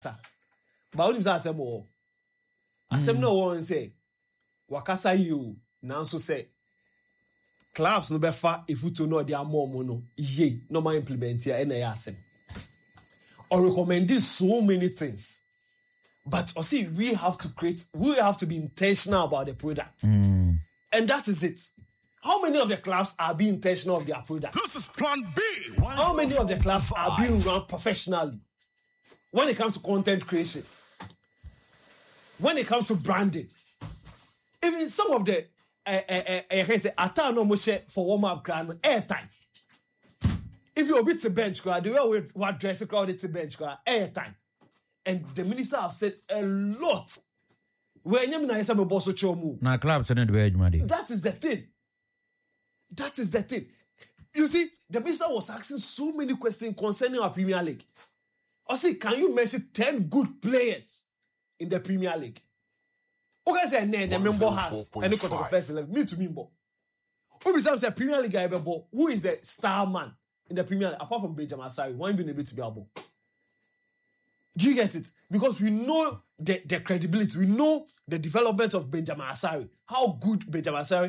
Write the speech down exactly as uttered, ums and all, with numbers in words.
But only say more. Asem no one say wakasa you now so say clubs no be fa if you to know their more mono ye no ma implement here na asem. Or recommending so many things. But or see, we have to create, we have to be intentional about the product. Mm. And that is it. How many of the clubs are being intentional of their product? This is plan B. How many of the clubs are being run professionally? When it comes to content creation, when it comes to branding, even some of the, uh, uh, uh, I say, ata no moshe for warm up ground airtime. If you're a bit to bench, the way we are dressing crowd to bench, airtime. And the minister have said a lot. Now clubs are not very mad. That is the thing. That is the thing. You see, the minister was asking so many questions concerning our Premier League. I see, can you mention ten good players in the Premier League? Okay, say the member has any kind of first eleven. Me to member. Who besides the Premier League guy? Who is the star man in the Premier League apart from Benjamin Asari? One being able to be able. Do you get it? Because we know the, the credibility, we know the development of Benjamin Asari, how good Benjamin Asari